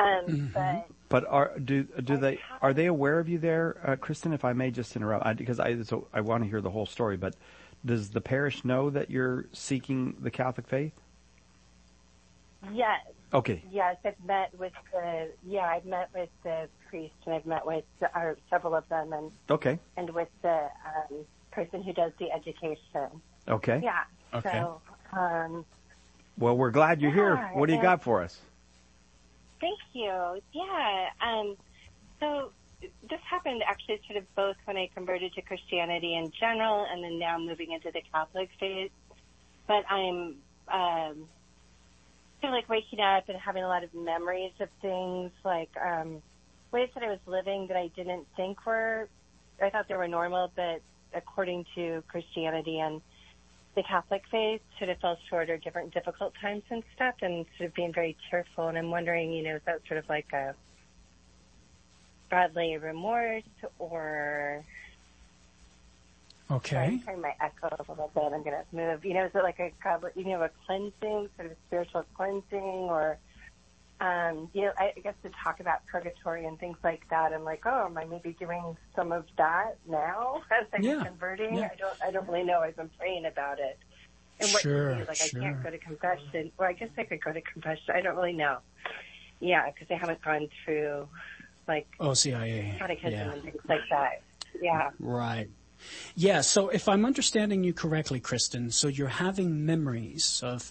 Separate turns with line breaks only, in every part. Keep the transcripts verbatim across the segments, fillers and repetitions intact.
Um,
Mm-hmm.
But
But are do do they are they aware of you there, uh, Kristen? If I may just interrupt, I, because I so I want to hear the whole story. But does the parish know that you're seeking the Catholic faith?
yes,
Okay.
yes, I've met with the yeah, I've met with the priest, and I've met with the, or several of them, and
Okay.
and with the um, person who does the education.
Okay.
Yeah.
Okay.
So, um,
Well, we're glad you're
Yeah,
here. What do you
and-
got for us?
thank you. Yeah. Um, so this happened actually sort of both when I converted to Christianity in general, and then now moving into the Catholic faith. But I'm um, sort of like waking up and having a lot of memories of things, like um, ways that I was living that I didn't think were, I thought they were normal, but according to Christianity and the Catholic faith, sort of fell short or different difficult times and stuff, and sort of being very tearful. And I'm wondering, you know, is that sort of like a godly remorse, or
Okay.
sorry, sorry, my echo a little bit. I'm going to move. You know, is it like a godly, you know, a cleansing, sort of spiritual cleansing, or um, you know, I, I guess to talk about purgatory and things like that. I'm like, oh, am I maybe doing some of that now as I'm
Yeah,
converting?
yeah.
I don't, I don't really know. I've been praying about it. And what
Sure,
to do? Like,
sure.
I can't go to confession. Well, I guess I could go to confession. I don't really know. Yeah, because I haven't gone through like
O C I A.
catechism
Yeah.
and things like that. Yeah.
Right. Yeah, so if I'm understanding you correctly, Kristen, so you're having memories of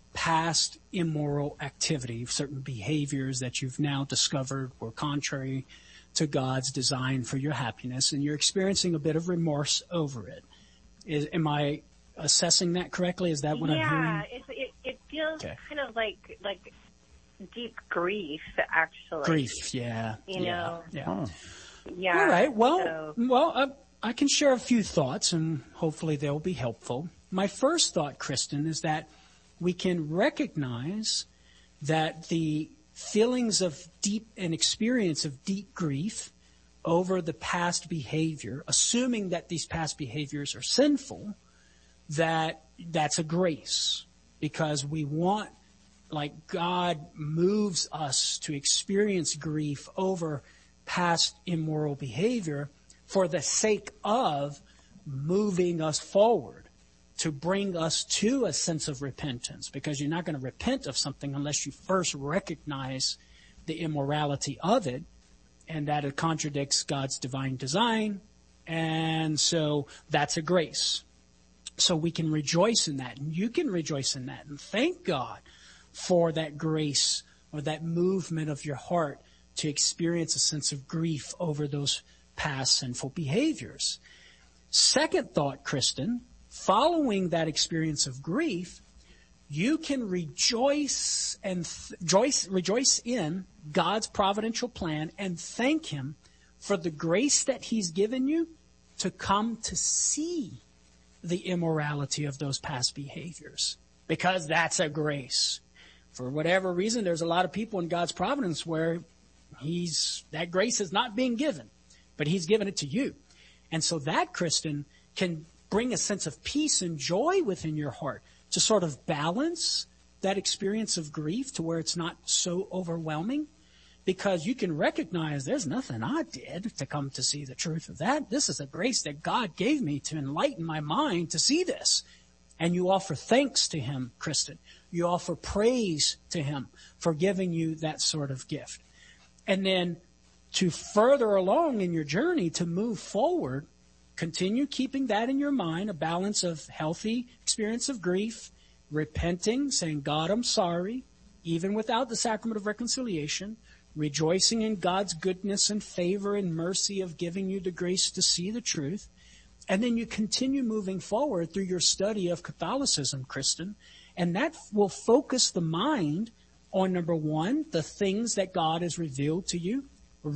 past immoral activity, certain behaviors that you've now discovered were contrary to God's design for your happiness, and you're experiencing a bit of remorse over it. Is, am I assessing that correctly? Is that what I'm hearing?
Yeah, it, it, it feels
Okay.
kind of like like deep grief, actually.
Grief, yeah.
You
yeah,
know.
Yeah.
Oh.
Yeah.
All right. Well,
so-
well, uh, I can share a few thoughts, and hopefully they'll be helpful. My first thought, Kristen, is that we can recognize that the feelings of deep and experience of deep grief over the past behavior, assuming that these past behaviors are sinful, that that's a grace, because we want, like, God moves us to experience grief over past immoral behavior for the sake of moving us forward, to bring us to a sense of repentance, because you're not going to repent of something unless you first recognize the immorality of it and that it contradicts God's divine design. And so that's a grace. So we can rejoice in that, and you can rejoice in that, and thank God for that grace or that movement of your heart to experience a sense of grief over those past sinful behaviors. Second thought, Kristen, following that experience of grief, you can rejoice and th- rejoice, rejoice in God's providential plan and thank Him for the grace that He's given you to come to see the immorality of those past behaviors, because that's a grace. For whatever reason, there's a lot of people in God's providence where He's, that grace is not being given, but He's given it to you. And so that, Kristen, can bring a sense of peace and joy within your heart to sort of balance that experience of grief to where it's not so overwhelming, because you can recognize there's nothing I did to come to see the truth of that. This is a grace that God gave me to enlighten my mind to see this. And you offer thanks to Him, Kristen. You offer praise to Him for giving you that sort of gift. And then to further along in your journey, to move forward, continue keeping that in your mind, a balance of healthy experience of grief, repenting, saying, God, I'm sorry, even without the sacrament of reconciliation, rejoicing in God's goodness and favor and mercy of giving you the grace to see the truth. And then you continue moving forward through your study of Catholicism, Kristen, and that will focus the mind on, number one, the things that God has revealed to you,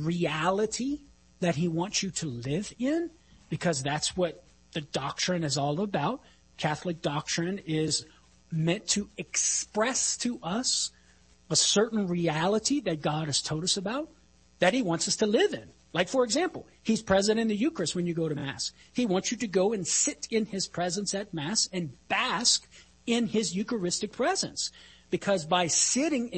reality that He wants you to live in, because that's what the doctrine is all about. Catholic doctrine is meant to express to us a certain reality that God has told us about, that He wants us to live in. Like, for example, He's present in the Eucharist when you go to Mass. He wants you to go and sit in His presence at Mass and bask in His Eucharistic presence. Because by sitting